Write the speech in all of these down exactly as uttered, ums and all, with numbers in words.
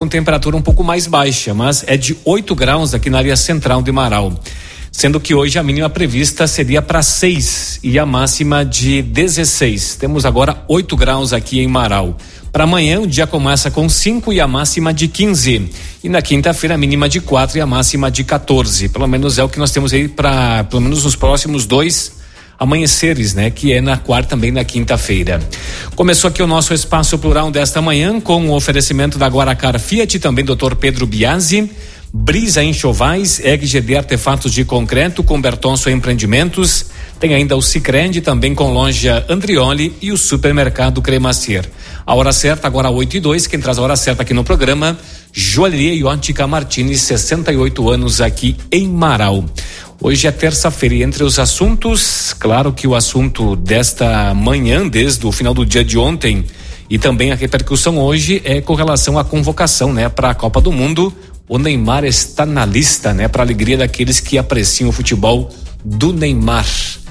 com temperatura um pouco mais baixa, mas é de oito graus aqui na área central de Marau. Sendo que hoje a mínima prevista seria para seis e a máxima de dezesseis. Temos agora oito graus aqui em Marau. Para amanhã o dia começa com cinco e a máxima de quinze. E na quinta-feira a mínima de quatro e a máxima de quatorze. Pelo menos é o que nós temos aí para, pelo menos nos próximos dois amanheceres, né? Que é na quarta também na quinta-feira. Começou aqui o nosso Espaço Plural desta manhã com o oferecimento da Guaracar Fiat, também doutor Pedro Biasi, Brisa Enxovais, E G D Artefatos de Concreto, com Bertonso Empreendimentos, tem ainda o Sicredi, também com loja Andrioli e o supermercado Cremacier. A hora certa agora oito e dois, quem traz a hora certa aqui no programa, Joalheria e Ótica Martins, sessenta e oito anos aqui em Marau. Hoje é terça-feira e entre os assuntos, claro que o assunto desta manhã, desde o final do dia de ontem, e também a repercussão hoje é com relação à convocação, né, para a Copa do Mundo. O Neymar está na lista, né, para alegria daqueles que apreciam o futebol do Neymar.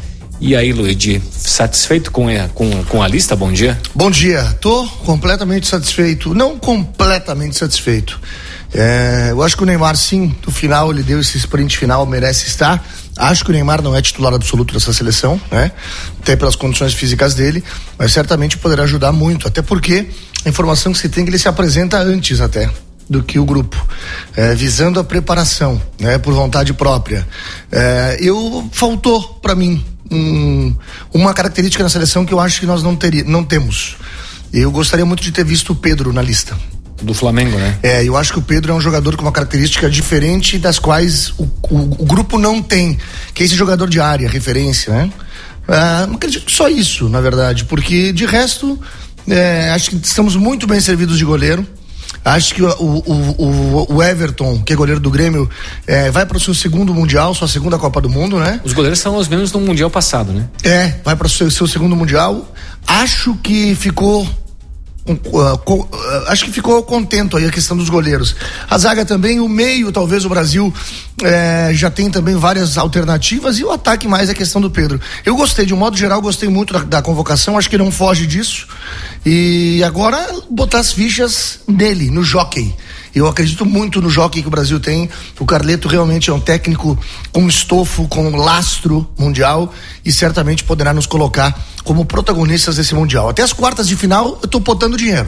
E aí, Luigi, satisfeito com a, com, com a lista? Bom dia. Bom dia, tô completamente satisfeito, não completamente satisfeito. É, eu acho que o Neymar, sim, no final ele deu esse sprint final, merece estar. Acho que o Neymar não é titular absoluto dessa seleção, né? Até pelas condições físicas dele, mas certamente poderá ajudar muito, até porque a informação que se tem é que ele se apresenta antes até do que o grupo, é, visando a preparação, né, por vontade própria. É, eu faltou para mim um, uma característica na seleção que eu acho que nós não, teria, não temos. Eu gostaria muito de ter visto o Pedro na lista. Do Flamengo, né? É, eu acho que o Pedro é um jogador com uma característica diferente das quais o, o, o grupo não tem, que é esse jogador de área, referência, né? É, não acredito que só isso, na verdade, porque de resto, é, acho que estamos muito bem servidos de goleiro. Acho que o, o, o, o Everton, que é goleiro do Grêmio, é, vai para o seu segundo Mundial, sua segunda Copa do Mundo, né? Os goleiros são os mesmos do Mundial passado, né? É, vai para o seu, seu segundo Mundial. Acho que ficou... Um, uh, com, uh, acho que ficou contento aí a questão dos goleiros. A zaga também, o meio, talvez o Brasil eh, já tem também várias alternativas, e o ataque mais é a questão do Pedro. Eu gostei, de um modo geral, gostei muito da, da convocação, acho que não foge disso. E agora botar as fichas nele, no jockey. Eu acredito muito no jockey que o Brasil tem. O Carleto realmente é um técnico com estofo, com lastro mundial, e certamente poderá nos colocar como protagonistas desse mundial. Até as quartas de final eu tô botando dinheiro.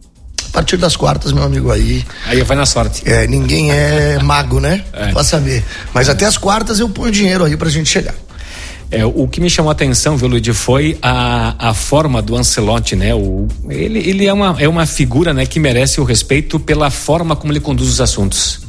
A partir das quartas, meu amigo, aí... Aí vai na sorte. É, ninguém é mago, né? É. Pra saber. Mas até as quartas eu ponho dinheiro aí pra gente chegar. É, o que me chamou a atenção, viu, Luigi, foi a, a forma do Ancelotti, né? O, ele ele é, uma, é uma figura, né, que merece o respeito pela forma como ele conduz os assuntos.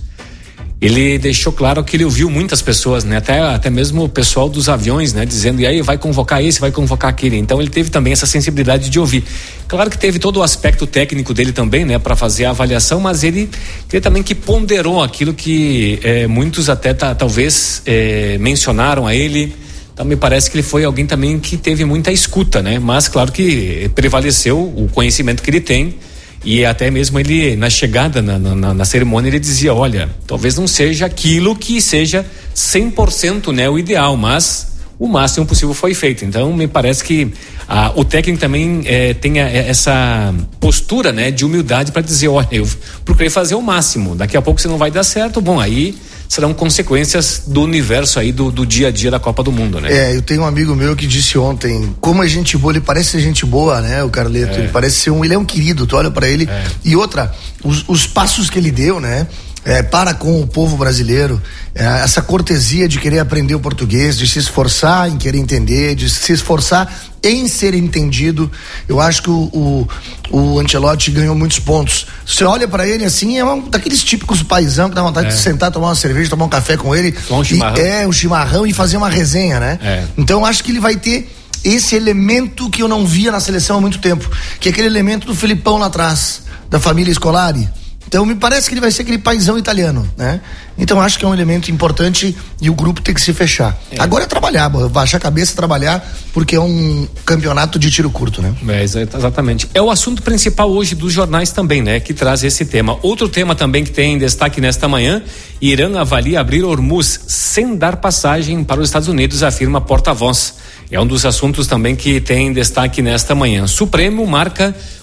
Ele deixou claro que ele ouviu muitas pessoas, né? Até, até mesmo o pessoal dos aviões, né? Dizendo, e aí, vai convocar esse, vai convocar aquele. Então ele teve também essa sensibilidade de ouvir. Claro que teve todo o aspecto técnico dele também, né? Para fazer a avaliação, mas ele, ele também que ponderou aquilo que eh, muitos até tá, talvez eh, mencionaram a ele. Então me parece que ele foi alguém também que teve muita escuta, né? Mas claro que prevaleceu o conhecimento que ele tem, e até mesmo ele, na chegada na, na, na cerimônia, ele dizia, olha, talvez não seja aquilo que seja cem por cento, né, o ideal, mas o máximo possível foi feito. Então me parece que ah, o técnico também eh, tem a, essa postura, né, de humildade para dizer, olha, eu procurei fazer o máximo, daqui a pouco se não vai dar certo, bom, aí serão consequências do universo aí, do, do dia a dia da Copa do Mundo, né? É, eu tenho um amigo meu que disse ontem, como é gente boa, ele parece ser gente boa, né, o Carleto, é. Ele parece ser um, ele é um querido, tu olha pra ele, é. E outra, os, os passos que ele deu, né, é, para com o povo brasileiro, é, essa cortesia de querer aprender o português, de se esforçar em querer entender, de se esforçar em ser entendido. Eu acho que o, o, o Ancelotti ganhou muitos pontos. Você olha pra ele assim, é um daqueles típicos paizão que dá vontade é. de sentar, tomar uma cerveja, tomar um café com ele, um chimarrão. E, é, um chimarrão e fazer uma resenha, né? É. Então eu acho que ele vai ter esse elemento que eu não via na seleção há muito tempo, que é aquele elemento do Felipão lá atrás, da família Scolari. Então me parece que ele vai ser aquele paizão italiano, né? Então acho que é um elemento importante e o grupo tem que se fechar. É. Agora é trabalhar, baixar a cabeça e trabalhar, porque é um campeonato de tiro curto, né? É, exatamente. É o assunto principal hoje dos jornais também, né? Que traz esse tema. Outro tema também que tem destaque nesta manhã: Irã avalia abrir Hormuz sem dar passagem para os Estados Unidos, afirma porta-voz. É um dos assuntos também que tem destaque nesta manhã. Supremo marca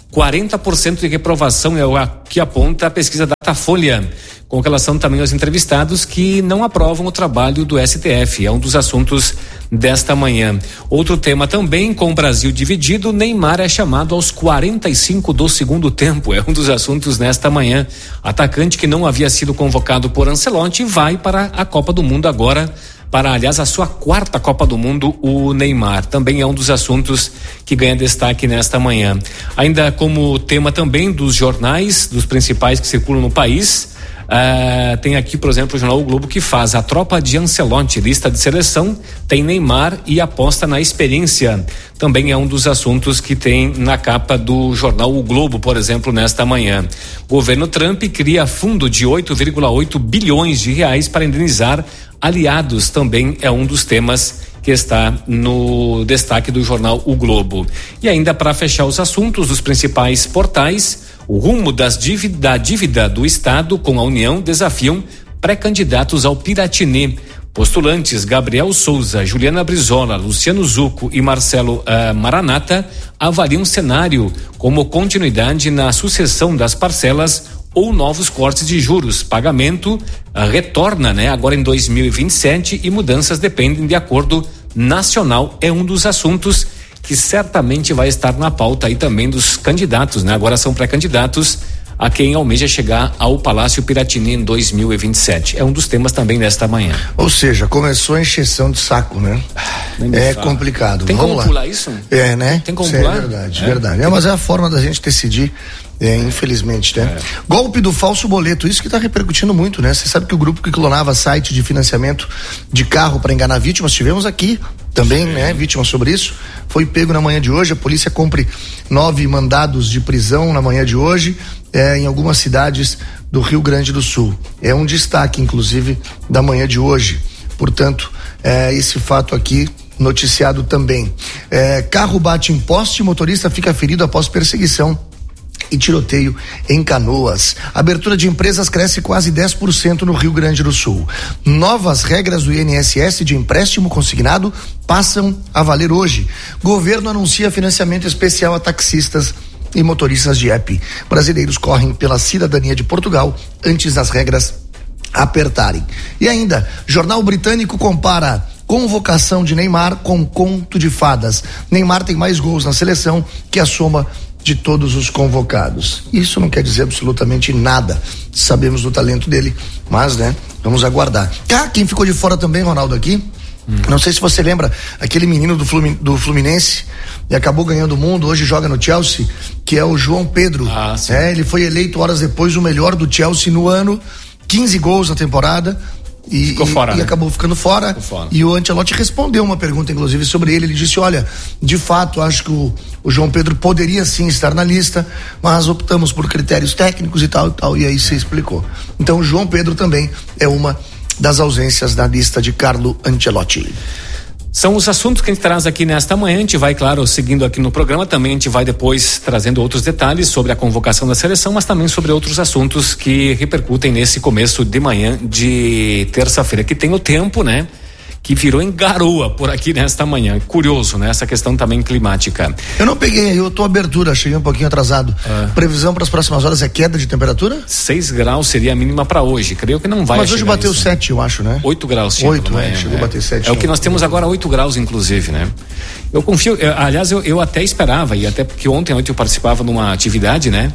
quarenta por cento de reprovação é o que aponta a pesquisa Datafolha, com relação também aos entrevistados que não aprovam o trabalho do S T F. É um dos assuntos desta manhã. Outro tema também, com o Brasil dividido, Neymar é chamado aos quarenta e cinco do segundo tempo. É um dos assuntos nesta manhã. Atacante que não havia sido convocado por Ancelotti vai para a Copa do Mundo agora, para, aliás, a sua quarta Copa do Mundo, o Neymar. Também é um dos assuntos que ganha destaque nesta manhã. Ainda como tema também dos jornais, dos principais que circulam no país, Uh, tem aqui, por exemplo, o jornal O Globo, que faz a tropa de Ancelotti, lista de seleção, tem Neymar e aposta na experiência. Também é um dos assuntos que tem na capa do jornal O Globo, por exemplo, nesta manhã. Governo Trump cria fundo de oito vírgula oito bilhões de reais para indenizar aliados. Também é um dos temas que está no destaque do jornal O Globo. E ainda para fechar os assuntos dos principais portais, o rumo das dívida, da dívida do Estado com a União desafiam pré-candidatos ao Piratini. Postulantes Gabriel Souza, Juliana Brizola, Luciano Zucco e Marcelo uh, Maranata avaliam um cenário como continuidade na sucessão das parcelas ou novos cortes de juros. Pagamento uh, retorna, né, agora em dois mil e vinte e sete e mudanças dependem de acordo nacional. É um dos assuntos que certamente vai estar na pauta aí também dos candidatos, né? Agora são pré-candidatos a quem almeja chegar ao Palácio Piratini em dois mil e vinte e sete. É um dos temas também desta manhã. Ou seja, começou a encheção de saco, né? É fala. complicado. Tem Vamos como lá. pular isso? É, né? Tem como isso pular? É verdade, é. verdade. É, mas é a forma da gente decidir. É, infelizmente, né? É. Golpe do falso boleto, isso que está repercutindo muito, né? Você sabe que o grupo que clonava site de financiamento de carro para enganar vítimas, tivemos aqui também, Sim. né? Vítimas sobre isso, foi pego na manhã de hoje. A polícia cumpre nove mandados de prisão na manhã de hoje, é, em algumas cidades do Rio Grande do Sul. É um destaque, inclusive, da manhã de hoje. Portanto, é, esse fato aqui noticiado também. É, carro bate em poste, motorista fica ferido após perseguição e tiroteio em Canoas. Abertura de empresas cresce quase dez por cento no Rio Grande do Sul. Novas regras do I N S S de empréstimo consignado passam a valer hoje. Governo anuncia financiamento especial a taxistas e motoristas de app. Brasileiros correm pela cidadania de Portugal antes das regras apertarem. E ainda, jornal britânico compara convocação de Neymar com conto de fadas. Neymar tem mais gols na seleção que a soma de todos os convocados. Isso não quer dizer absolutamente nada. Sabemos do talento dele, mas, né, vamos aguardar. Ah, quem ficou de fora também, Ronaldo, aqui, hum. não sei se você lembra, aquele menino do, Flum, do Fluminense, e acabou ganhando o mundo, hoje joga no Chelsea, que é o João Pedro. Ah, sim. É, ele foi eleito horas depois o melhor do Chelsea no ano, quinze gols na temporada. E, Ficou fora, e, né? e acabou ficando fora. Ficou fora. E o Ancelotti respondeu uma pergunta, inclusive, sobre ele. Ele disse: olha, de fato, acho que o, o João Pedro poderia sim estar na lista, mas optamos por critérios técnicos e tal e tal. E aí se explicou. Então, o João Pedro também é uma das ausências da lista de Carlo Ancelotti. São os assuntos que a gente traz aqui nesta manhã. A gente vai, claro, seguindo aqui no programa. Também a gente vai depois trazendo outros detalhes sobre a convocação da seleção, mas também sobre outros assuntos que repercutem nesse começo de manhã de terça-feira, que tem o tempo, né? Que virou em garoa por aqui nesta manhã. Curioso, né? Essa questão também climática. Eu não peguei, eu tô abertura, cheguei um pouquinho atrasado. Ah. Previsão para as próximas horas é queda de temperatura? seis graus seria a mínima para hoje. Creio que não vai. Mas hoje bateu sete, eu acho, né? oito graus. oito, é, chegou a bater sete. É o que nós temos agora, oito graus, inclusive, né? Eu confio, eu, aliás, eu, eu até esperava, e até porque ontem à noite eu participava numa atividade, né?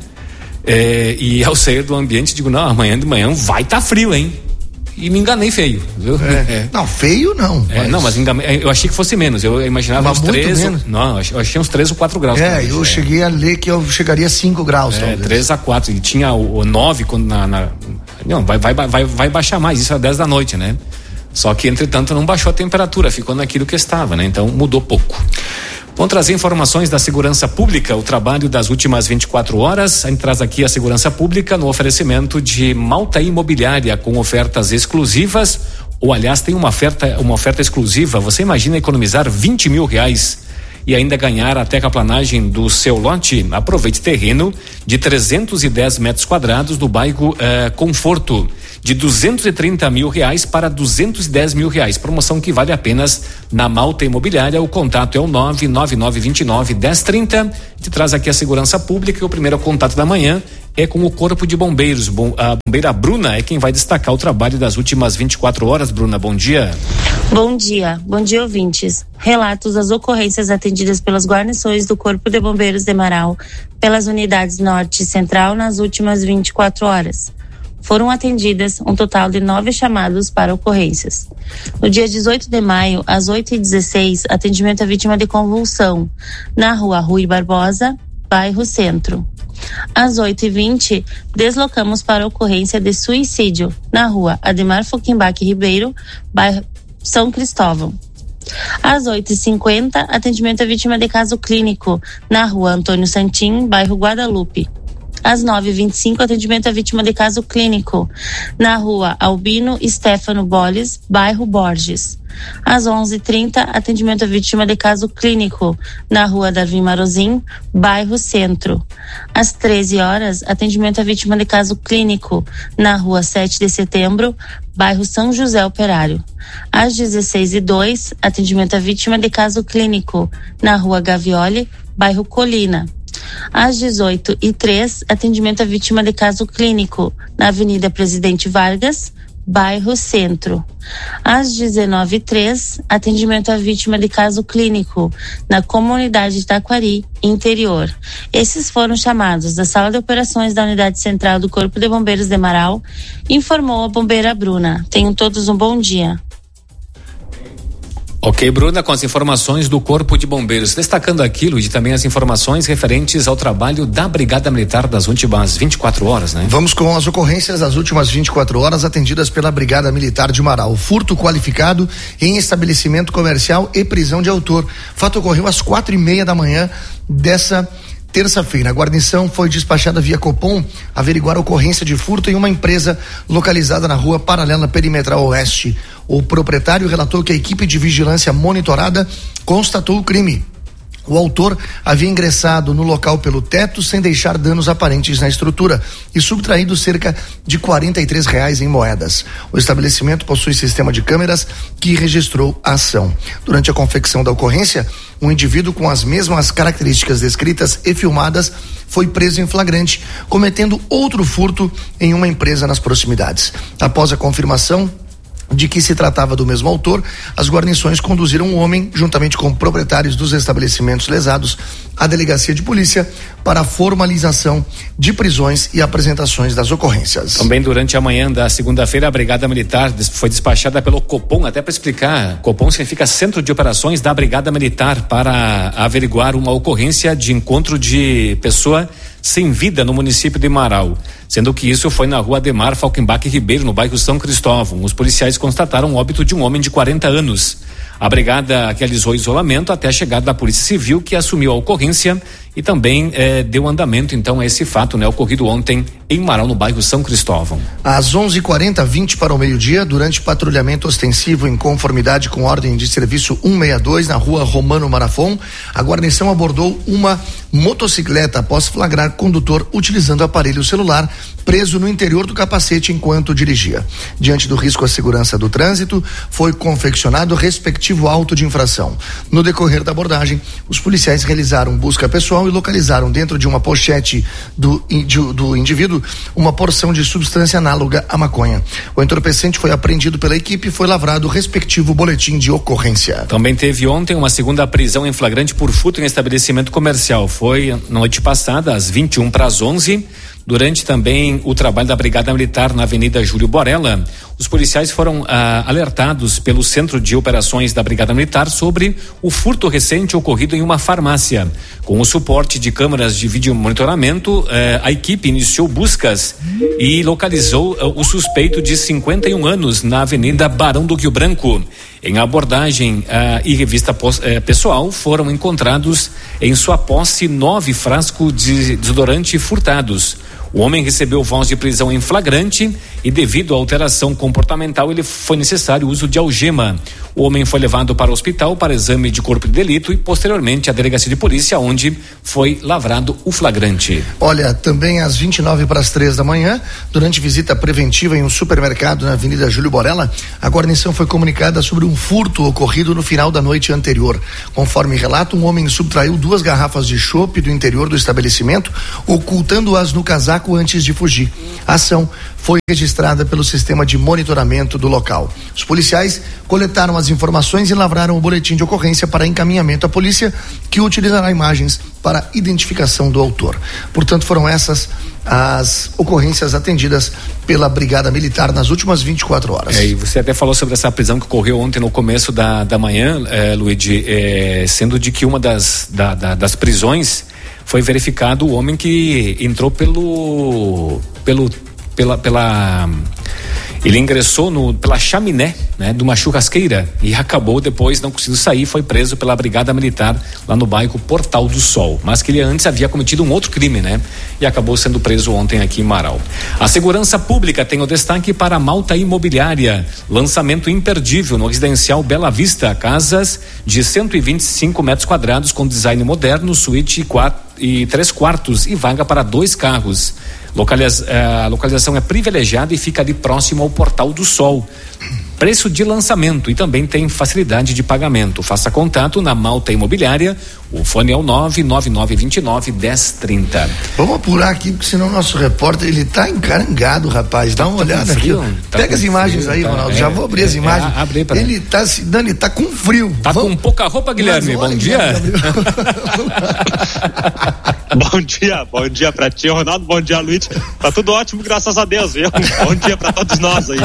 É, e ao sair do ambiente, digo, não, amanhã de manhã vai tá frio, hein? E me enganei feio, viu? É. É. Não, feio não. É, mas... Não, mas enganei, eu achei que fosse menos. Eu imaginava mas uns três. Menos. Não, eu achei uns três ou quatro graus. É, talvez. eu é. cheguei a ler que eu chegaria a cinco graus. É, três a quatro. E tinha o, o nove quando na, na. Não, vai, vai, vai, vai baixar mais. Isso às dez da noite, né? Só que, entretanto, não baixou a temperatura, ficou naquilo que estava, né? Então mudou pouco. Vamos trazer informações da segurança pública, o trabalho das últimas vinte e quatro horas. A gente traz aqui a segurança pública no oferecimento de Malta Imobiliária, com ofertas exclusivas, ou aliás tem uma oferta, uma oferta exclusiva. Você imagina economizar vinte mil reais e ainda ganhar a terraplanagem do seu lote, aproveite terreno de trezentos e dez metros quadrados no bairro eh, Conforto, de duzentos e trinta mil reais para duzentos e dez mil reais. Promoção que vale apenas na Malta Imobiliária. O contato é o nove nove nove dois nove, um zero três zero. Te traz aqui a segurança pública e o primeiro contato da manhã é com o Corpo de Bombeiros. Bom, a bombeira Bruna é quem vai destacar o trabalho das últimas vinte e quatro horas. Bruna, bom dia. Bom dia, bom dia ouvintes. Relatos das ocorrências atendidas pelas guarnições do Corpo de Bombeiros de Marau pelas unidades Norte e Central nas últimas vinte e quatro horas. Foram atendidas um total de nove chamados para ocorrências. No dia dezoito de maio, às oito e dezesseis, atendimento à vítima de convulsão, na rua Rui Barbosa, bairro Centro. Às oito e vinte, deslocamos para a ocorrência de suicídio, na rua Ademar Fockenbach Ribeiro, bairro São Cristóvão. Às oito e cinquenta, atendimento à vítima de caso clínico, na rua Antônio Santim, bairro Guadalupe. Às nove e vinte e cinco, atendimento à vítima de caso clínico, na rua Albino Stefano Bolles, bairro Borges. Às onze e trinta, atendimento à vítima de caso clínico, na rua Darwin Marozin, bairro Centro. Às treze horas, atendimento à vítima de caso clínico, na rua sete de setembro, bairro São José Operário. Às dezesseis e dois, atendimento à vítima de caso clínico, na rua Gavioli, bairro Colina. Às dezoito e três, atendimento à vítima de caso clínico, na Avenida Presidente Vargas, bairro Centro. Às dezenove e três, atendimento à vítima de caso clínico, na comunidade de Taquari, interior. Esses foram chamados da Sala de Operações da Unidade Central do Corpo de Bombeiros de Marau, informou a bombeira Bruna. Tenham todos um bom dia. Ok, Bruna, com as informações do Corpo de Bombeiros. Destacando aquilo e também as informações referentes ao trabalho da Brigada Militar das últimas vinte e quatro horas, né? Vamos com as ocorrências das últimas vinte e quatro horas atendidas pela Brigada Militar de Marau. Furto qualificado em estabelecimento comercial e prisão de autor. Fato ocorreu às quatro e meia da manhã dessa terça-feira. A guarnição foi despachada via Copom averiguar a ocorrência de furto em uma empresa localizada na rua Paralela Perimetral Oeste. O proprietário relatou que a equipe de vigilância monitorada constatou o crime. O autor havia ingressado no local pelo teto sem deixar danos aparentes na estrutura e subtraído cerca de quarenta e três reais em moedas. O estabelecimento possui sistema de câmeras que registrou a ação. Durante a confecção da ocorrência, um indivíduo com as mesmas características descritas e filmadas foi preso em flagrante, cometendo outro furto em uma empresa nas proximidades. Após a confirmação de que se tratava do mesmo autor, as guarnições conduziram o homem, juntamente com proprietários dos estabelecimentos lesados, à delegacia de polícia para a formalização de prisões e apresentações das ocorrências. Também durante a manhã da segunda-feira, a Brigada Militar foi despachada pelo Copom, até para explicar, Copom significa Centro de Operações da Brigada Militar, para averiguar uma ocorrência de encontro de pessoa sem vida no município de Marau, sendo que isso foi na rua Ademar Falkenbach Ribeiro, no bairro São Cristóvão. Os policiais constataram o óbito de um homem de quarenta anos. A brigada realizou isolamento até a chegada da Polícia Civil, que assumiu a ocorrência e também eh, deu andamento então a esse fato, né, ocorrido ontem em Marau, no bairro São Cristóvão. Às onze e quarenta, vinte para o meio-dia, durante patrulhamento ostensivo em conformidade com ordem de serviço cento e sessenta e dois na rua Romano Marafon, a guarnição abordou uma motocicleta após flagrar condutor utilizando aparelho celular preso no interior do capacete enquanto dirigia. Diante do risco à segurança do trânsito, foi confeccionado respectivo auto de infração. No decorrer da abordagem, os policiais realizaram busca pessoal e localizaram dentro de uma pochete do, do indivíduo uma porção de substância análoga à maconha. O entorpecente foi apreendido pela equipe e foi lavrado o respectivo boletim de ocorrência. Também teve ontem uma segunda prisão em flagrante por furto em estabelecimento comercial. Foi na noite passada, às vinte e um para as onze. Durante também o trabalho da Brigada Militar na Avenida Júlio Borella, os policiais foram ah, alertados pelo Centro de Operações da Brigada Militar sobre o furto recente ocorrido em uma farmácia. Com o suporte de câmeras de vídeo monitoramento, eh, a equipe iniciou buscas e localizou eh, o suspeito de cinquenta e um anos na Avenida Barão do Rio Branco. Em abordagem ah, e revista eh, pessoal, foram encontrados em sua posse nove frascos de desodorante furtados. O homem recebeu voz de prisão em flagrante e, devido à alteração comportamental, ele foi necessário o uso de algema. O homem foi levado para o hospital para exame de corpo de delito e, posteriormente, à delegacia de polícia, onde foi lavrado o flagrante. Olha, também às vinte e nove para as três da manhã, durante visita preventiva em um supermercado na Avenida Júlio Borella, a guarnição foi comunicada sobre um furto ocorrido no final da noite anterior. Conforme relato, um homem subtraiu duas garrafas de chopp do interior do estabelecimento, ocultando-as no casaco antes de fugir. A ação foi registrada pelo sistema de monitoramento do local. Os policiais coletaram as informações e lavraram o boletim de ocorrência para encaminhamento à polícia, que utilizará imagens para identificação do autor. Portanto, foram essas as ocorrências atendidas pela Brigada Militar nas últimas vinte e quatro horas. É, e você até falou sobre essa prisão que ocorreu ontem no começo da, da manhã, é, Luigi, é, sendo de que uma das, da, da, das prisões foi verificado o homem que entrou pelo pelo pela pela ele ingressou no, pela chaminé, né, de uma churrasqueira e acabou depois, não conseguiu sair, foi preso pela Brigada Militar lá no bairro Portal do Sol, mas que ele antes havia cometido um outro crime, né? E acabou sendo preso ontem aqui em Marau. A segurança pública tem o destaque para a Malta Imobiliária, lançamento imperdível no residencial Bela Vista, casas de cento e vinte e cinco metros quadrados com design moderno, suíte quatro e três quartos e vaga para dois carros. Localiza, a localização é privilegiada e fica ali próximo ao Portal do Sol. Preço de lançamento e também tem facilidade de pagamento. Faça contato na Malta Imobiliária. O fone é o nove nove nove dois nove, um zero três zero. Vamos apurar aqui, porque senão o nosso repórter, ele tá encarangado, rapaz. Dá uma tá olhada aqui. Tá Pega as imagens frio, aí, tá, Ronaldo. É, Já vou abrir é, as imagens. É, abre pra ele tá se dando, ele tá com frio. Tá Vamos. com pouca roupa, Guilherme. Bom dia. Bom dia, bom dia pra ti, Ronaldo. Bom dia, Luiz. Tá tudo ótimo, graças a Deus, viu? Bom dia pra todos nós aí.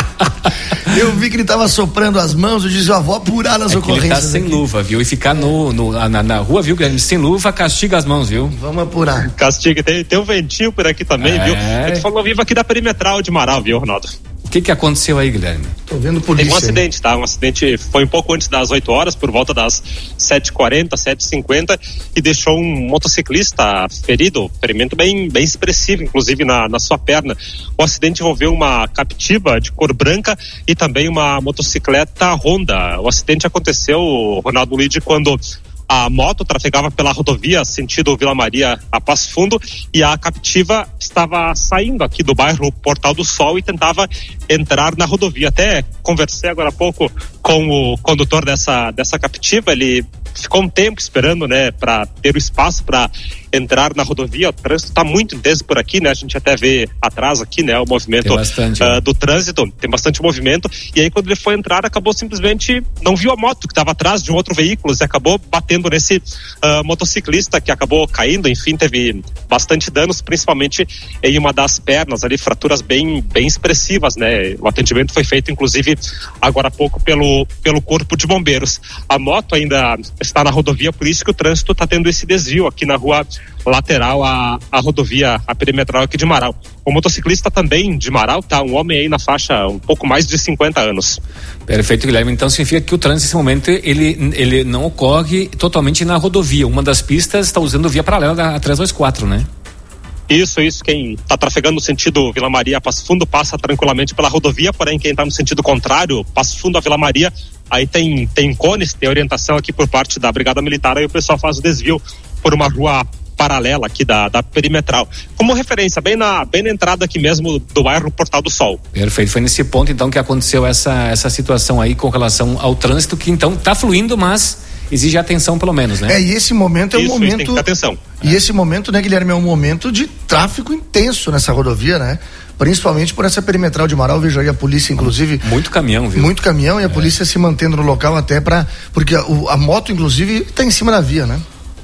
Eu vi que ele tava soprando as mãos, eu disse, ó, vou apurar nas é ocorrências. Ele tá sem aqui. luva, viu? E ficar no, no, na, na rua, viu, Guilherme? Sem luva, castiga as mãos, viu? Vamos apurar. Castiga, tem, tem um ventinho por aqui também, é... viu? Eu te falo vivo aqui da Perimetral de Marau, viu, Ronaldo? O que que aconteceu aí, Guilherme? Tô vendo polícia. Teve um acidente, tá? Um acidente foi um pouco antes das oito horas, por volta das sete e quarenta, sete e cinquenta, e deixou um motociclista ferido, ferimento bem, bem expressivo, inclusive na, na sua perna. O acidente envolveu uma Captiva de cor branca e também uma motocicleta Honda. O acidente aconteceu, Ronaldo Lide, quando a moto trafegava pela rodovia sentido Vila Maria a Passo Fundo e a Captiva estava saindo aqui do bairro Portal do Sol e tentava entrar na rodovia. Até conversei agora há pouco com o condutor dessa, dessa Captiva, ele ficou um tempo esperando, né, para ter o espaço para entrar na rodovia. O trânsito está muito intenso por aqui, né? A gente até vê atrás aqui, né, o movimento bastante, uh, do trânsito, tem bastante movimento. E aí quando ele foi entrar, acabou simplesmente não viu a moto que estava atrás de um outro veículo e acabou batendo nesse uh, motociclista que acabou caindo. Enfim, teve bastante danos, principalmente em uma das pernas ali, fraturas bem bem expressivas, né? O atendimento foi feito, inclusive, agora há pouco pelo pelo Corpo de Bombeiros. A moto ainda está na rodovia, por isso que o trânsito está tendo esse desvio aqui na rua lateral à, à rodovia, a perimetral aqui de Marau. O motociclista também de Marau, tá? Um homem aí na faixa um pouco mais de cinquenta anos. Perfeito, Guilherme. Então significa que o trânsito nesse momento ele, ele não ocorre totalmente na rodovia. Uma das pistas está usando via paralela da trezentos e vinte e quatro, né? Isso, isso. Quem está trafegando no sentido Vila Maria Passo Fundo passa tranquilamente pela rodovia, porém quem está no sentido contrário, Passo Fundo a Vila Maria, aí tem, tem cones, tem orientação aqui por parte da Brigada Militar, aí o pessoal faz o desvio por uma rua paralela aqui da, da perimetral. Como referência, bem na, bem na entrada aqui mesmo do bairro Portal do Sol. Perfeito, foi nesse ponto então que aconteceu essa, essa situação aí com relação ao trânsito, que então está fluindo, mas exige atenção pelo menos, né? É, e esse momento é Isso, um momento... tem que ter atenção. E é. esse momento, né, Guilherme, é um momento de tráfego intenso nessa rodovia, né? Principalmente por essa perimetral de Marau, vejo aí a polícia, inclusive... Muito caminhão, viu? Muito caminhão e a é. polícia se mantendo no local até para... Porque a, a moto, inclusive, está em cima da via, né?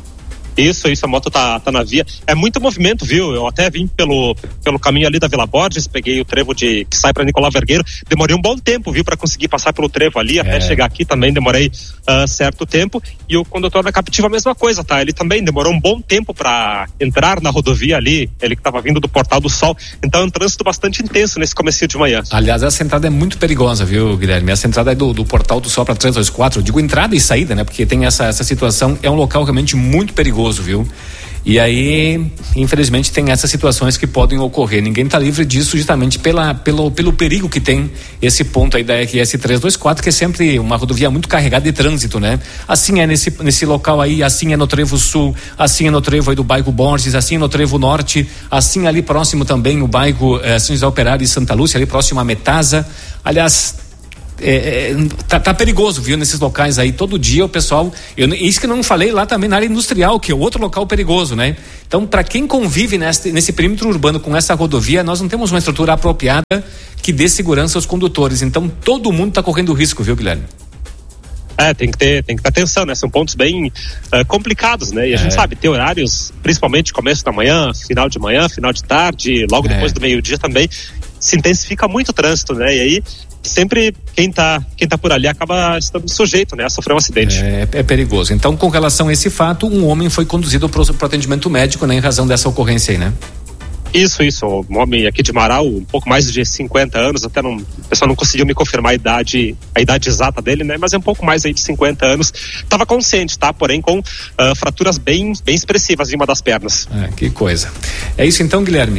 Isso, isso, a moto tá, tá na via. É muito movimento, viu? Eu até vim pelo, pelo caminho ali da Vila Borges, peguei o trevo de que sai para Nicolau Vergueiro. Demorei um bom tempo, viu, para conseguir passar pelo trevo ali, é. até chegar aqui também demorei uh, certo tempo. E o condutor da Captiva a mesma coisa, tá? Ele também demorou um bom tempo para entrar na rodovia ali, ele que estava vindo do Portal do Sol. Então é um trânsito bastante intenso nesse comecinho de manhã. Aliás, essa entrada é muito perigosa, viu, Guilherme? Essa entrada é do, do Portal do Sol para trezentos e vinte e quatro. Eu digo entrada e saída, né? Porque tem essa, essa situação, é um local realmente muito perigoso, viu? E aí, infelizmente, tem essas situações que podem ocorrer. Ninguém está livre disso justamente pela, pelo, pelo perigo que tem esse ponto aí da R S trezentos e vinte e quatro, que é sempre uma rodovia muito carregada de trânsito, né? Assim é nesse, nesse local aí, assim é no Trevo Sul, assim é no Trevo aí do bairro Borges, assim é no Trevo Norte, assim ali próximo também o bairro eh, São José Operário e Santa Lúcia, ali próximo à Metasa. Aliás, É, é, tá, tá perigoso, viu, nesses locais aí, todo dia o pessoal, eu, isso que eu não falei lá também na área industrial, que é outro local perigoso, né? Então, para quem convive nesse, nesse perímetro urbano com essa rodovia, nós não temos uma estrutura apropriada que dê segurança aos condutores, então todo mundo tá correndo risco, viu, Guilherme? É, tem que ter, tem que ter atenção, né? São pontos bem uh, complicados, né? E a é. gente sabe, ter horários, principalmente começo da manhã, final de manhã, final de tarde, logo é. depois do meio-dia também, se intensifica muito o trânsito, né? E aí, sempre quem tá, quem tá por ali acaba estando sujeito, né, a sofrer um acidente. É, é perigoso. Então, com relação a esse fato, um homem foi conduzido para o atendimento médico, né, em razão dessa ocorrência aí, né? Isso, isso. Um homem aqui de Marau, um pouco mais de cinquenta anos, até não, o pessoal não conseguiu me confirmar a idade, a idade exata dele, né? Mas é um pouco mais aí de cinquenta anos. Estava consciente, tá? Porém com uh, fraturas bem, bem expressivas em uma das pernas. É, que coisa. É isso então, Guilherme?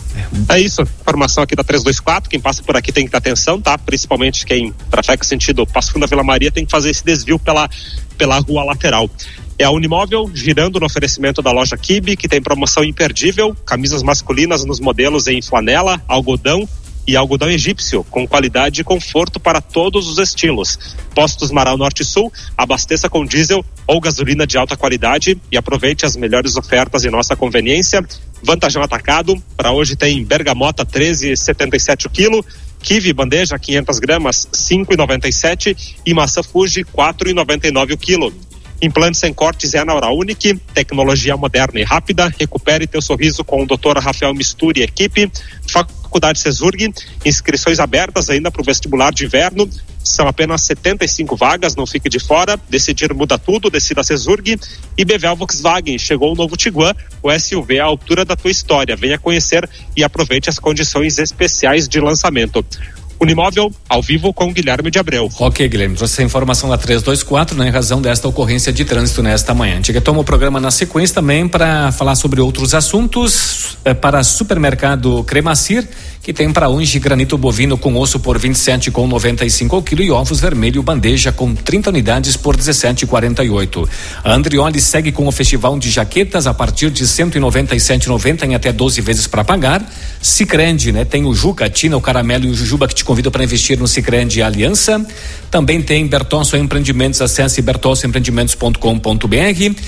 É isso, informação aqui da trezentos e vinte e quatro, quem passa por aqui tem que ter atenção, tá? Principalmente quem trafega sentido Passo Fundo da Vila Maria tem que fazer esse desvio pela, pela rua lateral. É a Unimóvel girando no oferecimento da loja Kibe, que tem promoção imperdível, camisas masculinas nos modelos em flanela, algodão e algodão egípcio, com qualidade e conforto para todos os estilos. Postos Marau Norte e Sul, abasteça com diesel ou gasolina de alta qualidade e aproveite as melhores ofertas em nossa conveniência. Vantajão atacado, para hoje tem bergamota treze reais e setenta e sete centavos o quilo, kiwi bandeja quinhentas gramas cinco reais e noventa e sete centavos e maçã Fuji quatro reais e noventa e nove centavos o quilo. Implantes sem cortes é na Hora Unique, tecnologia moderna e rápida. Recupere teu sorriso com o doutor Rafael Misturi e equipe. Faculdade Cesurg, inscrições abertas ainda para o vestibular de inverno. São apenas setenta e cinco vagas, não fique de fora. Decidir muda tudo, decida Cesurg. E Bevel Volkswagen, chegou o novo Tiguan, o S U V à altura da tua história. Venha conhecer e aproveite as condições especiais de lançamento. Unimóvel, ao vivo com Guilherme de Abreu. Ok, Guilherme, trouxe essa informação da trezentos e vinte e quatro, né, em razão desta ocorrência de trânsito nesta manhã. A gente retoma o programa na sequência também para falar sobre outros assuntos, é, para supermercado Cremacir, que tem para hoje granito bovino com osso por vinte e sete reais e noventa e cinco centavos o quilo e ovos vermelho bandeja com trinta unidades por dezessete reais e quarenta e oito centavos. A Andrioli segue com o festival de jaquetas a partir de cento e noventa e sete reais e noventa centavos em até doze vezes para pagar. Sicredi, né, tem o Juca, Tina, o Caramelo e o Jujuba que te convido para investir no Sicredi Aliança. Também tem Bertosso Empreendimentos, acesse bertosso empreendimentos ponto com ponto br.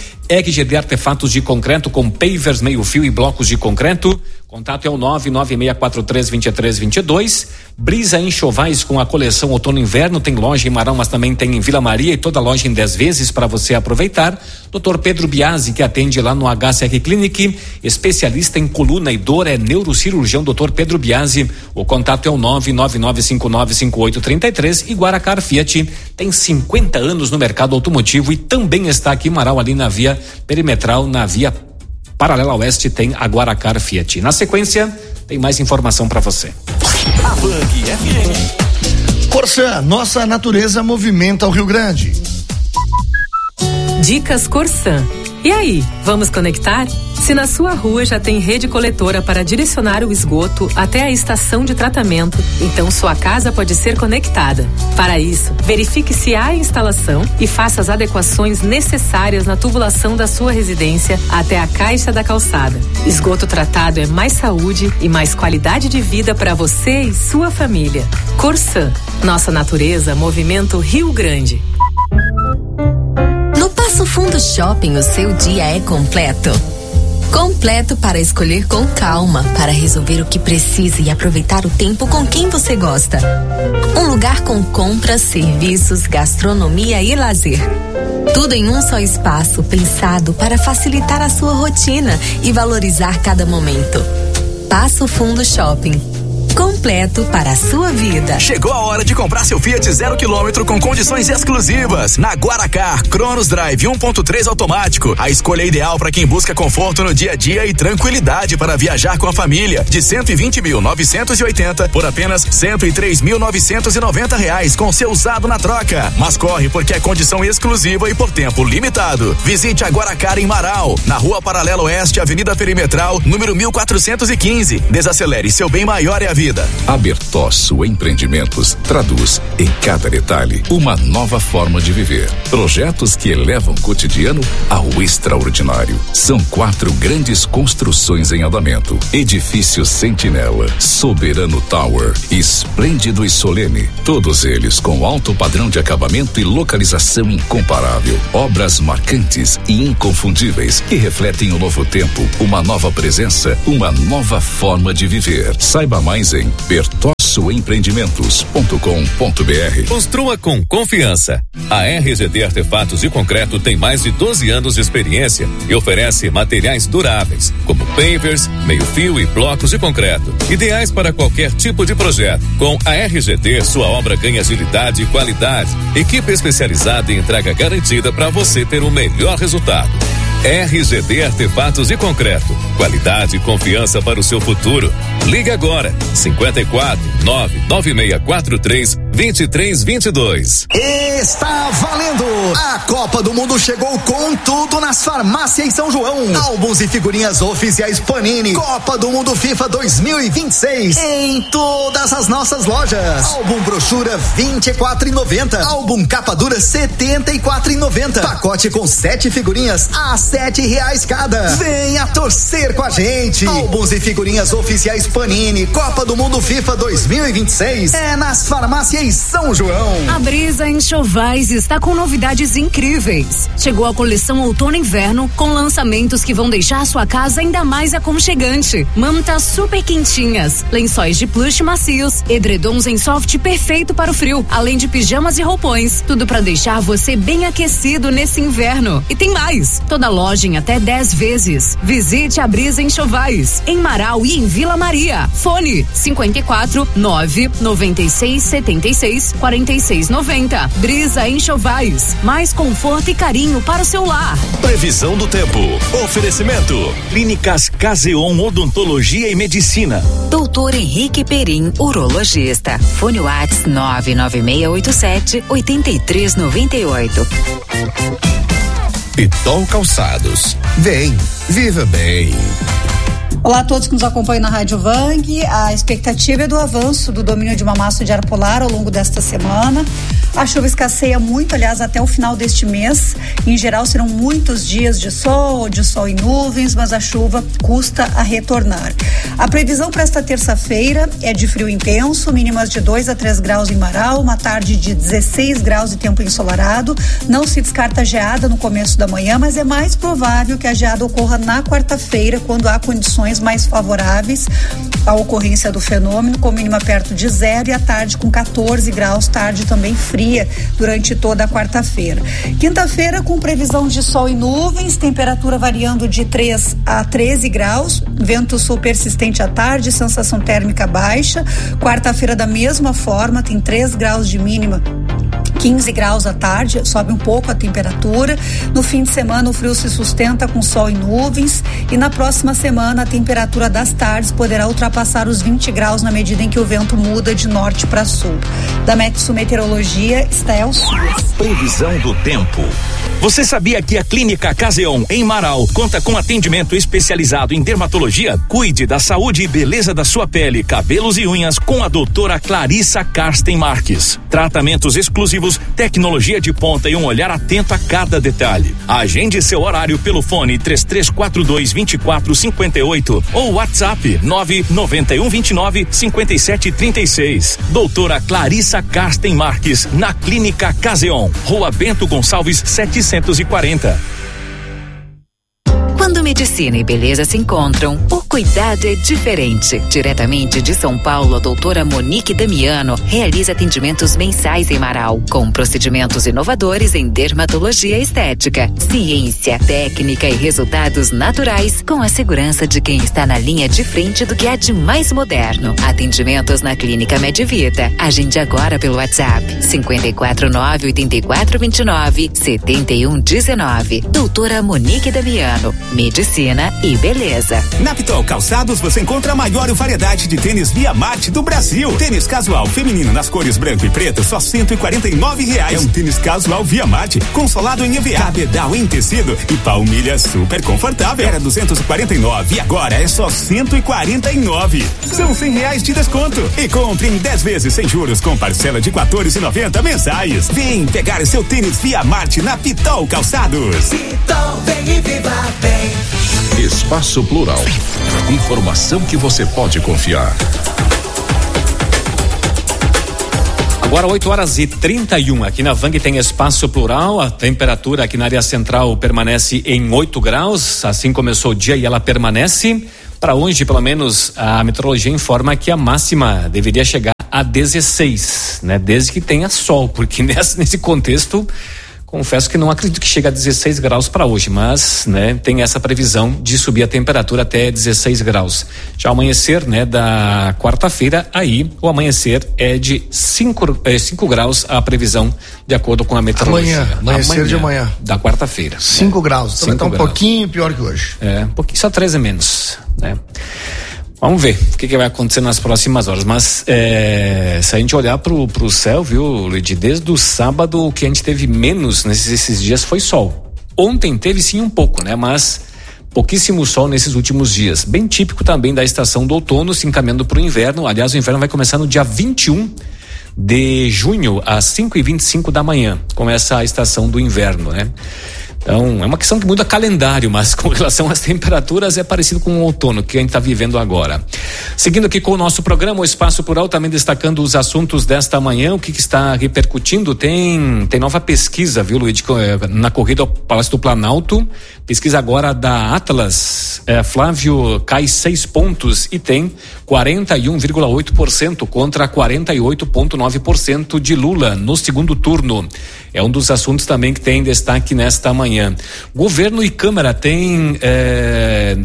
R G D Artefatos de Concreto com pavers, meio fio e blocos de concreto. Contato é o nove nove seis quatro três dois três dois dois. Brisa Enxovais com a coleção Outono e Inverno, tem loja em Marão, mas também tem em Vila Maria e toda loja em dez vezes para você aproveitar. doutor Pedro Biasi, que atende lá no H C R Clinic, especialista em coluna e dor, é neurocirurgião doutor Pedro Biasi. O contato é o nove nove nove cinco nove cinco oito três três. E Guaracar Fiat tem cinquenta anos no mercado automotivo e também está aqui em Marão, ali na via perimetral, na via paralela oeste, tem a Guaracar Fiat. Na sequência, tem mais informação para você. A Bang F M. Corsã, nossa natureza movimenta o Rio Grande. Dicas Corsã. E aí, vamos conectar? Se na sua rua já tem rede coletora para direcionar o esgoto até a estação de tratamento, então sua casa pode ser conectada. Para isso, verifique se há instalação e faça as adequações necessárias na tubulação da sua residência até a caixa da calçada. Esgoto tratado é mais saúde e mais qualidade de vida para você e sua família. Corsã, nossa natureza movimenta o Rio Grande. No Passo Fundo Shopping, o seu dia é completo. Completo para escolher com calma, para resolver o que precisa e aproveitar o tempo com quem você gosta. Um lugar com compras, serviços, gastronomia e lazer. Tudo em um só espaço, pensado para facilitar a sua rotina e valorizar cada momento. Passo Fundo Shopping. Completo para a sua vida. Chegou a hora de comprar seu Fiat zero quilômetro com condições exclusivas. Na Guaracar, Cronos Drive um ponto três automático. A escolha ideal para quem busca conforto no dia a dia e tranquilidade para viajar com a família. De cento e vinte mil novecentos e oitenta por apenas cento e três mil novecentos e noventa reais com seu usado na troca. Mas corre porque é condição exclusiva e por tempo limitado. Visite a Guaracar em Marau, na Rua Paralela Oeste, Avenida Perimetral, número mil quatrocentos e quinze. Desacelere, seu bem maior é a vida. A Bertosso Empreendimentos traduz em cada detalhe uma nova forma de viver. Projetos que elevam o cotidiano ao extraordinário. São quatro grandes construções em andamento: Edifício Sentinela, Soberano Tower, Esplêndido e Solene. Todos eles com alto padrão de acabamento e localização incomparável. Obras marcantes e inconfundíveis que refletem o novo tempo, uma nova presença, uma nova forma de viver. Saiba mais em bertosso empreendimentos ponto com ponto b r. Construa com confiança. A R G D Artefatos de Concreto tem mais de doze anos de experiência e oferece materiais duráveis, como pavers, meio-fio e blocos de concreto, ideais para qualquer tipo de projeto. Com a R G D, sua obra ganha agilidade e qualidade. Equipe especializada em entrega garantida para você ter o melhor resultado. R G D Artefatos de Concreto. Qualidade e confiança para o seu futuro. Liga agora. cinquenta e quatro, nove nove seis quatro três, dois três dois dois. Está valendo! A Copa do Mundo chegou com tudo nas farmácias São João. Álbuns e figurinhas oficiais Panini. Copa do Mundo FIFA dois mil e vinte e seis. Em todas as nossas lojas. Álbum brochura vinte e quatro reais e noventa centavos. Álbum capa dura setenta e quatro reais e noventa centavos. Pacote com sete figurinhas a sete reais cada. Venha torcer com a gente. Álbuns e figurinhas oficiais Panini. Copa do Mundo FIFA dois mil e vinte e seis. É nas farmácias São João. A Brisa Enxovais está com novidades incríveis. Chegou a coleção Outono e Inverno com lançamentos que vão deixar a sua casa ainda mais aconchegante. Mantas super quentinhas, lençóis de plush macios, edredons em soft perfeito para o frio, além de pijamas e roupões. Tudo para deixar você bem aquecido nesse inverno. E tem mais. Toda loja em até dez vezes. Visite a Brisa Enxovais em Marau e em Vila Maria. Fone cinquenta e quatro, nove noventa e seis, setenta e seis, quarenta e seis, noventa. Brisa Enxovais, mais conforto e carinho para o seu lar. Previsão do tempo. Oferecimento. Clínicas Caseon Odontologia e Medicina. Doutor Henrique Perim, urologista. Fone Whats nove nove seis oito sete, oito três nove oito. Pitol Calçados. Vem, viva bem. Olá a todos que nos acompanham na Rádio Vang. A expectativa é do avanço do domínio de uma massa de ar polar ao longo desta semana. A chuva escasseia muito, aliás, até o final deste mês. Em geral, serão muitos dias de sol, de sol e nuvens, mas a chuva custa a retornar. A previsão para esta terça-feira é de frio intenso, mínimas de dois a três graus em Marau, uma tarde de dezesseis graus e tempo ensolarado. Não se descarta geada no começo da manhã, mas é mais provável que a geada ocorra na quarta-feira, quando há condições mais favoráveis à ocorrência do fenômeno, com mínima perto de zero e a tarde com quatorze graus, tarde também fria durante toda a quarta-feira. Quinta-feira com previsão de sol e nuvens, temperatura variando de três a treze graus, vento sul persistente à tarde, sensação térmica baixa. Quarta-feira da mesma forma, tem três graus de mínima, quinze graus à tarde, sobe um pouco a temperatura. No fim de semana o frio se sustenta com sol e nuvens e na próxima semana a temperatura das tardes poderá ultrapassar os vinte graus na medida em que o vento muda de norte para sul. Da Metsu Meteorologia, Stael Suas. Previsão do tempo. Você sabia que a Clínica Caseon em Marau conta com atendimento especializado em dermatologia? Cuide da saúde e beleza da sua pele, cabelos e unhas com a doutora Clarissa Karsten Marques. Tratamentos exclusivos, tecnologia de ponta e um olhar atento a cada detalhe. Agende seu horário pelo fone três três quatro dois, dois quatro cinco oito ou WhatsApp nove nove um dois nove, cinco sete três seis. Doutora Clarissa Karsten Marques, na Clínica Caseon, Rua Bento Gonçalves setecentos e quarenta. Quando medicina e beleza se encontram, o cuidado é diferente. Diretamente de São Paulo, a doutora Monique Damiano realiza atendimentos mensais em Marau, com procedimentos inovadores em dermatologia e estética, ciência, técnica e resultados naturais, com a segurança de quem está na linha de frente do que há de mais moderno. Atendimentos na Clínica Medvita. Agende agora pelo WhatsApp cinco quatro nove, oito quatro dois nove, sete um um nove. Doutora Monique Damiano, medicina e beleza. Na Pitol Calçados você encontra a maior variedade de tênis Via Marte do Brasil. Tênis casual feminino nas cores branco e preto, só cento e quarenta e nove reais. É um tênis casual Via Marte, consolado em E V A, cabedal em tecido e palmilha super confortável. Era duzentos e quarenta e nove e agora é só cento e quarenta e nove. São cem reais de desconto. E compre em dez vezes sem juros com parcela de quatorze reais e noventa mensais. Vem pegar seu tênis Via Marte na Pitol Calçados. Pitol, vem e viva bem. Espaço Plural. Informação que você pode confiar. Agora oito horas e trinta e um, aqui na Vang tem Espaço Plural, a temperatura aqui na área central permanece em oito graus, assim começou o dia e ela permanece. Para hoje, pelo menos, a meteorologia informa que a máxima deveria chegar a dezesseis, né? Desde que tenha sol, porque nesse, nesse contexto, confesso que não acredito que chegue a dezesseis graus para hoje, mas, né, tem essa previsão de subir a temperatura até dezesseis graus. Já o amanhecer, né, da quarta-feira, aí o amanhecer é de cinco graus a previsão, de acordo com a meteorologia. Amanhã, amanhecer amanhã, de amanhã. Da quarta-feira. cinco graus, então vai estar um graus. pouquinho pior que hoje. É, um pouquinho, só treze menos, né? Vamos ver o que, que vai acontecer nas próximas horas, mas é, se a gente olhar pro, pro céu, viu, Luiz, desde o sábado o que a gente teve menos nesses esses dias foi sol. Ontem teve sim um pouco, né, mas pouquíssimo sol nesses últimos dias, bem típico também da estação do outono se encaminhando pro inverno. Aliás, o inverno vai começar no dia vinte e um de junho às cinco e vinte e cinco da manhã, começa a estação do inverno, né? Então, é uma questão que muda calendário, mas com relação às temperaturas é parecido com o outono que a gente está vivendo agora. Seguindo aqui com o nosso programa, o Espaço Plural, também destacando os assuntos desta manhã, o que, que está repercutindo, tem, tem nova pesquisa, viu, Luiz, na corrida ao Palácio do Planalto, pesquisa agora da Atlas, é, Flávio cai seis pontos e tem quarenta e um vírgula oito por cento contra quarenta e oito vírgula nove por cento de Lula no segundo turno. É um dos assuntos também que tem destaque nesta manhã. Governo e Câmara têm é,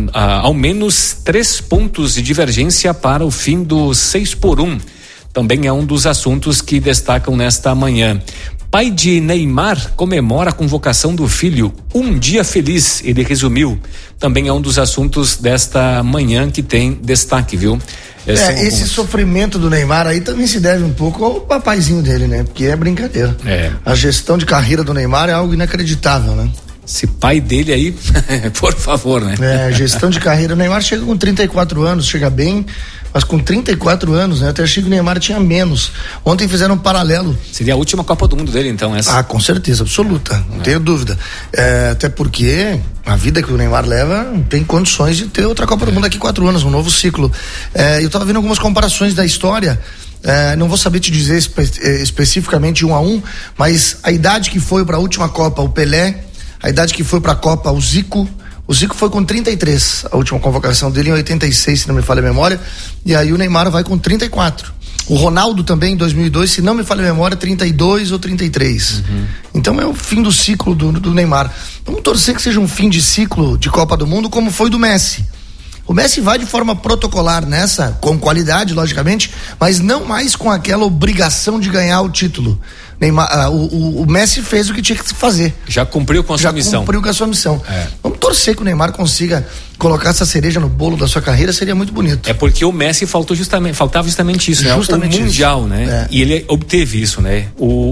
ao menos três pontos de divergência para o fim do seis por um. Também é um dos assuntos que destacam nesta manhã. Pai de Neymar comemora a convocação do filho. Um dia feliz, ele resumiu. Também é um dos assuntos desta manhã que tem destaque, viu? Esse, é, esse sofrimento do Neymar aí também se deve um pouco ao papaizinho dele, né? Porque é brincadeira. É. A gestão de carreira do Neymar é algo inacreditável, né? Esse pai dele aí, por favor, né? É, gestão de carreira. O Neymar chega com trinta e quatro anos, chega bem, mas com trinta e quatro anos, né? Eu até achei que o Neymar tinha menos. Ontem fizeram um paralelo. Seria a última Copa do Mundo dele, então, essa? Ah, com certeza, absoluta, não é. tenho dúvida. É, até porque a vida que o Neymar leva não tem condições de ter outra Copa do Mundo daqui a quatro anos, um novo ciclo. É, eu tava vendo algumas comparações da história. É, não vou saber te dizer espe especificamente um a um, mas a idade que foi para a última Copa o Pelé, a idade que foi para a Copa o Zico. O Zico foi com trinta e três, a última convocação dele em oitenta e seis, se não me falha a memória, e aí o Neymar vai com trinta e quatro. O Ronaldo também em dois mil e dois, se não me falha a memória, trinta e dois ou trinta e três. Uhum. Então é o fim do ciclo do, do Neymar. Vamos torcer que seja um fim de ciclo de Copa do Mundo como foi do Messi. O Messi vai de forma protocolar nessa, com qualidade, logicamente, mas não mais com aquela obrigação de ganhar o título. Neymar, uh, o, o Messi fez o que tinha que fazer. Já cumpriu com a sua missão. Já cumpriu com a sua missão. É. Vamos torcer que o Neymar consiga colocar essa cereja no bolo da sua carreira, seria muito bonito. É porque o Messi faltou justamente, faltava justamente isso, justamente né? O Mundial, isso. né? É. E ele obteve isso, né? O,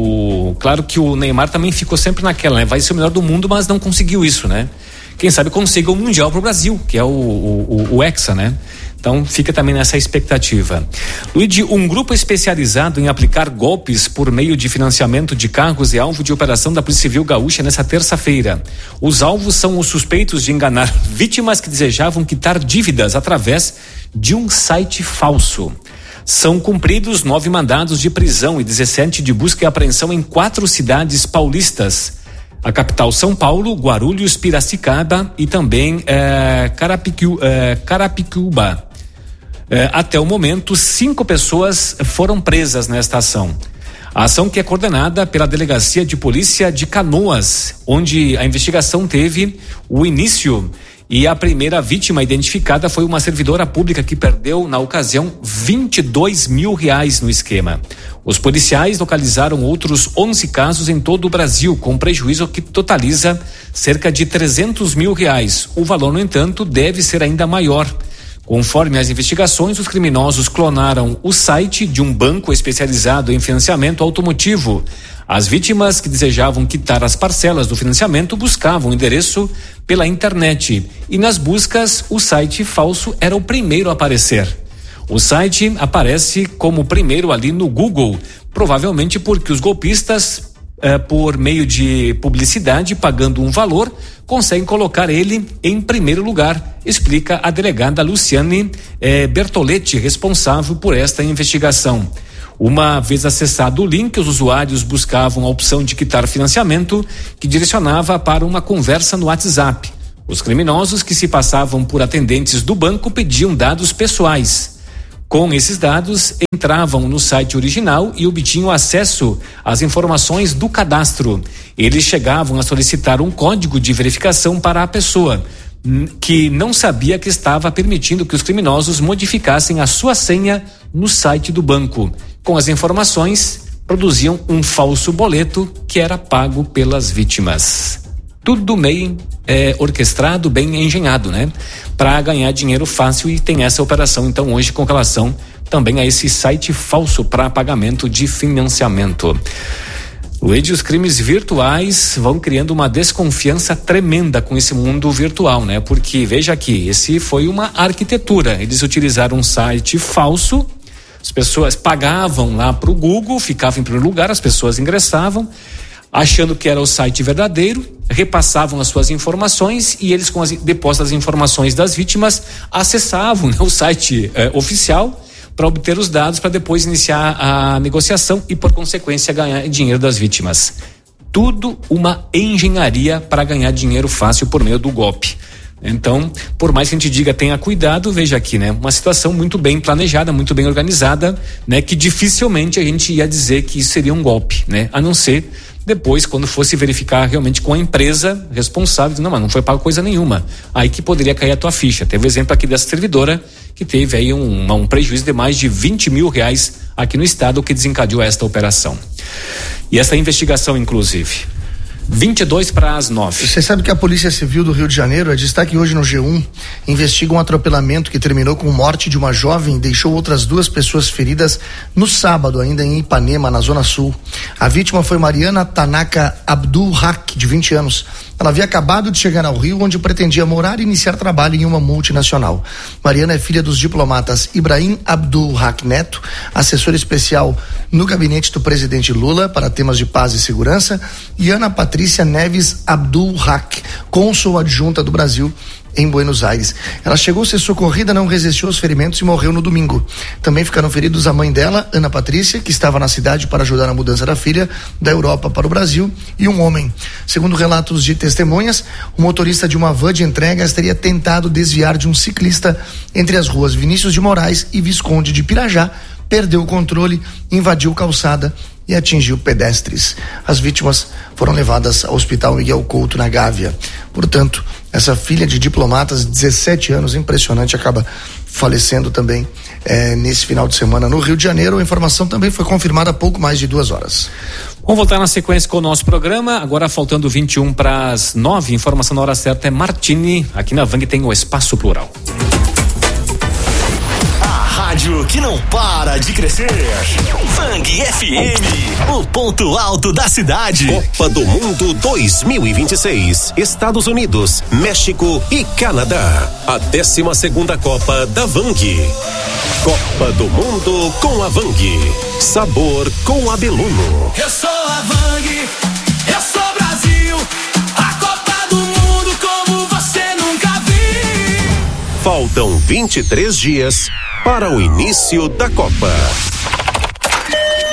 o, claro que o Neymar também ficou sempre naquela, né? Vai ser o melhor do mundo, mas não conseguiu isso, né? Quem sabe consiga o Mundial pro Brasil, que é o, o, o, o Hexa, né? Então fica também nessa expectativa. Luigi, um grupo especializado em aplicar golpes por meio de financiamento de cargos é alvo de operação da Polícia Civil Gaúcha nessa terça-feira. Os alvos são os suspeitos de enganar vítimas que desejavam quitar dívidas através de um site falso. São cumpridos nove mandados de prisão e dezessete de busca e apreensão em quatro cidades paulistas. a capital São Paulo, Guarulhos, Piracicaba e também eh, Carapicu, eh, Carapicuíba. Eh, até o momento, cinco pessoas foram presas nesta ação. A ação que é coordenada pela Delegacia de Polícia de Canoas, onde a investigação teve o início. E a primeira vítima identificada foi uma servidora pública que perdeu, na ocasião, vinte e dois mil reais no esquema. Os policiais localizaram outros onze casos em todo o Brasil, com prejuízo que totaliza cerca de trezentos mil reais. O valor, no entanto, deve ser ainda maior. Conforme as investigações, os criminosos clonaram o site de um banco especializado em financiamento automotivo. As vítimas que desejavam quitar as parcelas do financiamento buscavam o endereço pela internet e nas buscas o site falso era o primeiro a aparecer. O site aparece como primeiro ali no Google, provavelmente porque os golpistas, eh, por meio de publicidade, pagando um valor, conseguem colocar ele em primeiro lugar, explica a delegada Luciane eh, Bertoletti, responsável por esta investigação. Uma vez acessado o link, os usuários buscavam a opção de quitar financiamento, que direcionava para uma conversa no WhatsApp. Os criminosos, que se passavam por atendentes do banco, pediam dados pessoais. Com esses dados, entravam no site original e obtinham acesso às informações do cadastro. Eles chegavam a solicitar um código de verificação para a pessoa, que não sabia que estava permitindo que os criminosos modificassem a sua senha no site do banco. Com as informações, produziam um falso boleto que era pago pelas vítimas. Tudo meio é, orquestrado, bem engenhado, né? Para ganhar dinheiro fácil, e tem essa operação então hoje com relação também a esse site falso para pagamento de financiamento. Luiz, os crimes virtuais vão criando uma desconfiança tremenda com esse mundo virtual, né? Porque, veja aqui, esse foi uma arquitetura. Eles utilizaram um site falso, as pessoas pagavam lá para o Google, ficavam em primeiro lugar, as pessoas ingressavam, achando que era o site verdadeiro, repassavam as suas informações e eles, com as depostas das informações das vítimas, acessavam, né, o site eh, oficial, para obter os dados para depois iniciar a negociação e, por consequência, ganhar dinheiro das vítimas. Tudo uma engenharia para ganhar dinheiro fácil por meio do golpe. Então, por mais que a gente diga tenha cuidado, veja aqui, né? Uma situação muito bem planejada, muito bem organizada, né? Que dificilmente a gente ia dizer que isso seria um golpe, né? A não ser depois, quando fosse verificar realmente com a empresa responsável, não, mas não foi pago coisa nenhuma. Aí que poderia cair a tua ficha. Teve o exemplo aqui dessa servidora que teve aí um, um prejuízo de mais de vinte mil reais aqui no estado, que desencadeou esta operação. E essa investigação, inclusive. vinte e dois para as nove. Você sabe que a Polícia Civil do Rio de Janeiro, é destaque hoje no G um, investiga um atropelamento que terminou com a morte de uma jovem e deixou outras duas pessoas feridas no sábado, ainda em Ipanema, na Zona Sul. A vítima foi Mariana Tanaka Abdul Haq, de vinte anos. Ela havia acabado de chegar ao Rio, onde pretendia morar e iniciar trabalho em uma multinacional. Mariana é filha dos diplomatas Ibrahim Abdul Haq Neto, assessor especial no gabinete do presidente Lula para temas de paz e segurança, e Ana Patrícia Neves Abdul Haq, cônsul adjunta do Brasil em Buenos Aires. Ela chegou a ser socorrida, não resistiu aos ferimentos e morreu no domingo. Também ficaram feridos a mãe dela, Ana Patrícia, que estava na cidade para ajudar na mudança da filha da Europa para o Brasil, e um homem. Segundo relatos de testemunhas, o motorista de uma van de entregas teria tentado desviar de um ciclista entre as ruas Vinícius de Moraes e Visconde de Pirajá, perdeu o controle, invadiu calçada e atingiu pedestres. As vítimas foram levadas ao Hospital Miguel Couto, na Gávea. Portanto, essa filha de diplomatas, dezessete anos, impressionante, acaba falecendo também eh, nesse final de semana no Rio de Janeiro. A informação também foi confirmada há pouco mais de duas horas. Vamos voltar na sequência com o nosso programa. Agora, faltando vinte e um para as nove, informação na hora certa é Martini. Aqui na Vang tem o Espaço Plural. Rádio que não para de crescer. Vang F M, o ponto alto da cidade. Copa do Mundo dois mil e vinte e seis. Estados Unidos, México e Canadá. A décima segunda Copa da Vang. Copa do Mundo com a Vang. Sabor com Abeluno. Eu sou a Vang, eu sou Brasil. A Copa do Mundo como você nunca viu. Faltam vinte e três dias para o início da Copa.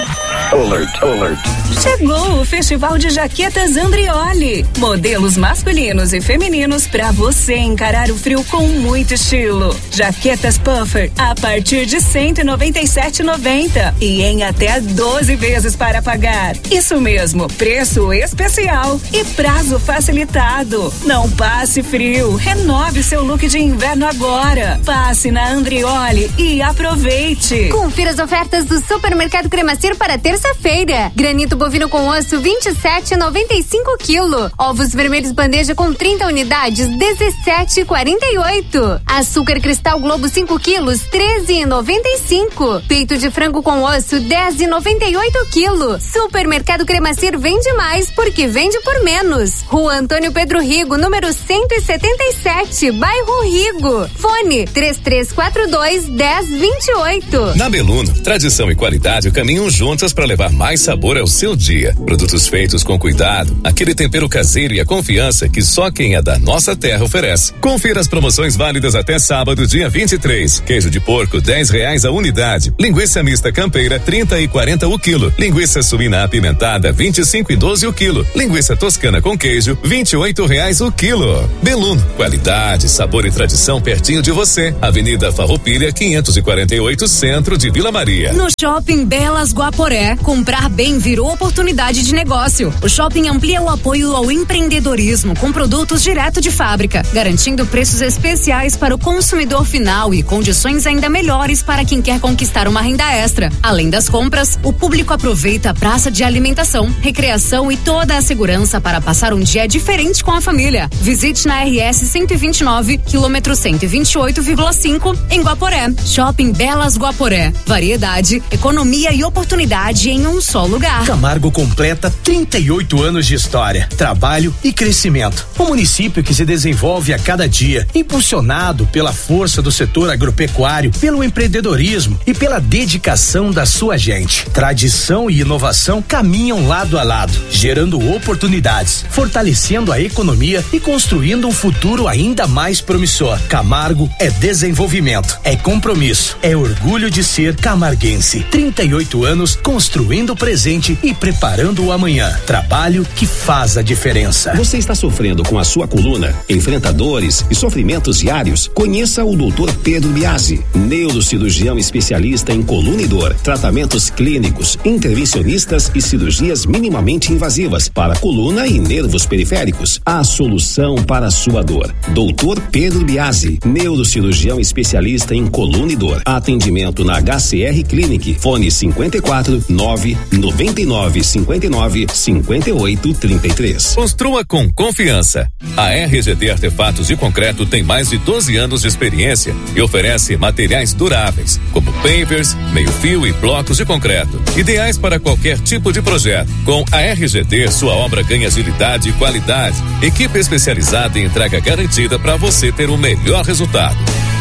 Alert, alert. Chegou o Festival de Jaquetas Andrioli. Modelos masculinos e femininos para você encarar o frio com muito estilo. Jaquetas Puffer a partir de cento e noventa e sete reais e noventa centavos e em até doze vezes para pagar. Isso mesmo, preço especial e prazo facilitado. Não passe frio, renove seu look de inverno agora. Passe na Andrioli e aproveite. Confira as ofertas do Supermercado Cremacir para terça-feira. Granito bovino com osso vinte e sete reais e noventa e cinco quilo. Ovos vermelhos bandeja com trinta unidades dezessete reais e quarenta e oito. Açúcar cristal Globo cinco quilos treze reais e noventa e cinco. Peito de frango com osso dez reais e noventa e oito quilo. Supermercado Cremacir vende mais porque vende por menos. Rua Antônio Pedro Rigo, número cento e setenta e sete, bairro Rigo. Fone três três quatro dois, dez vinte e oito. Na Beluno, tradição e qualidade caminham juntas para levar mais sabor ao seu dia. Produtos feitos com cuidado, aquele tempero caseiro e a confiança que só quem é da nossa terra oferece. Confira as promoções válidas até sábado, dia vinte e três. Queijo de porco, dez reais a unidade. Linguiça mista campeira, trinta e quarenta o quilo. Linguiça suína apimentada, vinte e cinco e doze o quilo. Linguiça toscana com queijo, vinte e oito reais o quilo. Beluno, qualidade, sabor e tradição pertinho de você. Avenida Farroupilha, quinhentos e quarenta e oito, centro de Vila Maria. No Shopping Belas Guaporé, comprar bem virou oportunidade de negócio. O shopping amplia o apoio ao empreendedorismo com produtos direto de fábrica, garantindo preços especiais para o consumidor final e condições ainda melhores para quem quer conquistar uma renda extra. Além das compras, o público aproveita a praça de alimentação, recreação e toda a segurança para passar um dia diferente com a família. Visite na R S cento e vinte e nove, quilômetro cento e vinte e oito vírgula cinco, em Guaporé. Shopping Belas Guaporé. Variedade, economia e oportunidade em um só lugar. Camargo completa trinta e oito anos de história, trabalho e crescimento. Um município que se desenvolve a cada dia, impulsionado pela força do setor agropecuário, pelo empreendedorismo e pela dedicação da sua gente. Tradição e inovação caminham lado a lado, gerando oportunidades, fortalecendo a economia e construindo um futuro ainda mais promissor. Camargo é desenvolvimento, é compromisso, é orgulho de ser camarguense. trinta e oito anos construindo o presente e preparando o amanhã. Trabalho que faz a diferença. Você está sofrendo com a sua coluna? Enfrenta dores e sofrimentos diários? Conheça o doutor Pedro Biasi, neurocirurgião especialista em coluna e dor, tratamentos clínicos, intervencionistas e cirurgias minimamente invasivas para coluna e nervos periféricos. A solução para a sua dor. doutor Pedro Biasi, neurocirurgião especialista em coluna e dor. Atendimento na H C R Clinic. Fone cinquenta e quatro, nove, noventa e nove, cinquenta e nove, cinquenta e oito, trinta e três. Construa com confiança. A R G D Artefatos de Concreto tem mais de doze anos de experiência e oferece materiais duráveis, como pavers, meio-fio e blocos de concreto, ideais para qualquer tipo de projeto. Com a R G D, sua obra ganha agilidade e qualidade. Equipe especializada em entrega garantida para você ter o melhor resultado.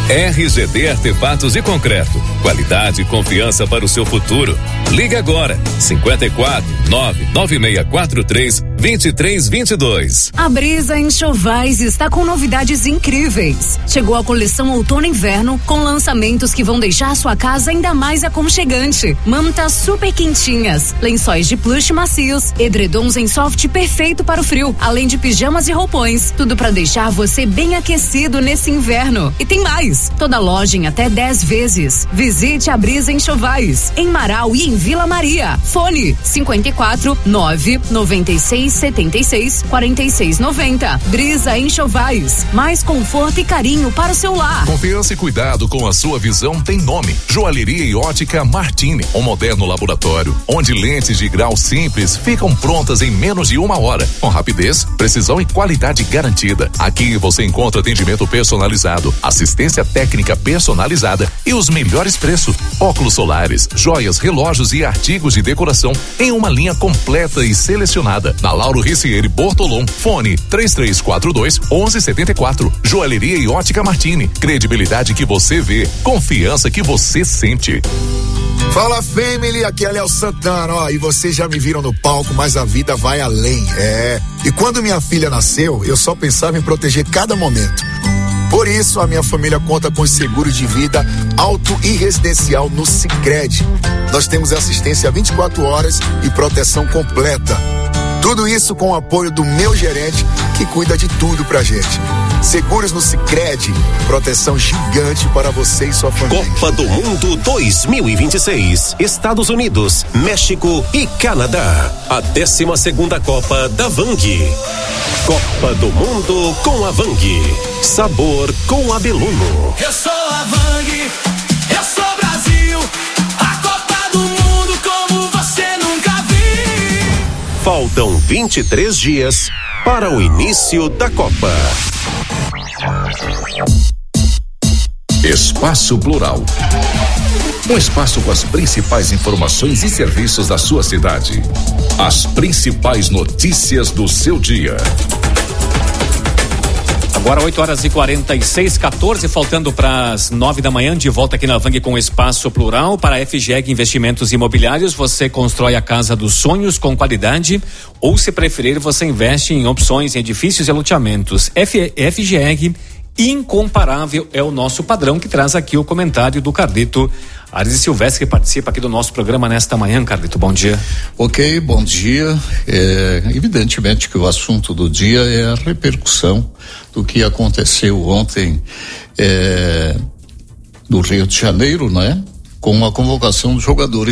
R G D Artefatos de Concreto. Qualidade e confiança para o seu futuro. Ligue agora. cinquenta e quatro, nove nove seis quatro três, dois três dois dois. A Brisa Enxovais está com novidades incríveis. Chegou a coleção Outono e Inverno com lançamentos que vão deixar a sua casa ainda mais aconchegante. Mantas super quentinhas, lençóis de plush macios, edredons em soft perfeito para o frio, além de pijamas e roupões. Tudo para deixar você bem aquecido nesse inverno. E tem mais. Toda loja em até dez vezes. Visite a Brisa Enxovais, em Marau e em Vila Maria. Fone cinquenta e quatro, nove, noventa e seis, setenta e seis, quarenta e seis, noventa. Brisa Enxovais, mais conforto e carinho para o seu lar. Confiança e cuidado com a sua visão tem nome. Joalheria e Ótica Martini, um moderno laboratório, onde lentes de grau simples ficam prontas em menos de uma hora, com rapidez, precisão e qualidade garantida. Aqui você encontra atendimento personalizado, assistência técnica personalizada e os melhores preços. Óculos solares, joias, relógios e artigos de decoração em uma linha completa e selecionada. Na Lauro Ricieri Bortolom, fone três três quatro dois, onze setenta e quatro. Joalheria e Ótica Martini, credibilidade que você vê, confiança que você sente. Fala, family, aqui é Léo Santana, ó, e vocês já me viram no palco, mas a vida vai além, é. E quando minha filha nasceu, eu só pensava em proteger cada momento. Por isso, a minha família conta com os seguros de vida auto e residencial no Sicredi. Nós temos assistência vinte e quatro horas e proteção completa. Tudo isso com o apoio do meu gerente, que cuida de tudo pra gente. Seguros no Sicredi, proteção gigante para você e sua família. Copa do Mundo dois mil e vinte e seis, Estados Unidos, México e Canadá. A décima segunda Copa da Vang. Copa do Mundo com a Vang. Sabor com Abeluno. Eu sou a Vang, eu sou Brasil. A Copa do Mundo como você nunca viu. Faltam vinte e três dias para o início da Copa. Espaço Plural. Um espaço com as principais informações e serviços da sua cidade. As principais notícias do seu dia. Agora oito horas e quarenta e seis, quatorze, faltando para as nove da manhã, de volta aqui na Vang com Espaço Plural. Para a F G E G Investimentos Imobiliários, você constrói a casa dos sonhos com qualidade, ou se preferir, você investe em opções em edifícios e loteamentos. F, F G E G Incomparável é o nosso padrão, que traz aqui o comentário do Carlito Ares Silvestre, que participa aqui do nosso programa nesta manhã. Carlito, bom dia. Ok, bom dia. É, evidentemente que o assunto do dia é a repercussão do que aconteceu ontem é, no Rio de Janeiro, né? Com a convocação dos jogadores